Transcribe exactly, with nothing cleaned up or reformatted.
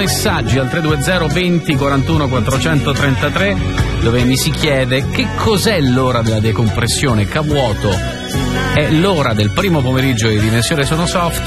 messaggi al tre due zero venti quarantuno quattrocentotrentatré, dove mi si chiede che cos'è l'ora della decompressione. K-Vuoto è l'ora del primo pomeriggio di Dimensione Sono Soft